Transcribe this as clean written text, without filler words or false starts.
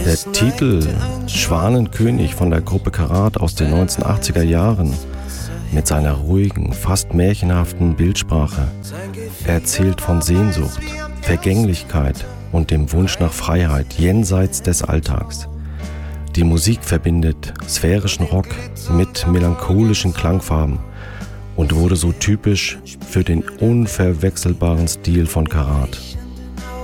Der Titel Schwanenkönig von der Gruppe Karat aus den 1980er Jahren mit seiner ruhigen, fast märchenhaften Bildsprache erzählt von Sehnsucht, Vergänglichkeit und dem Wunsch nach Freiheit jenseits des Alltags. Die Musik verbindet sphärischen Rock mit melancholischen Klangfarben und wurde so typisch für den unverwechselbaren Stil von Karat.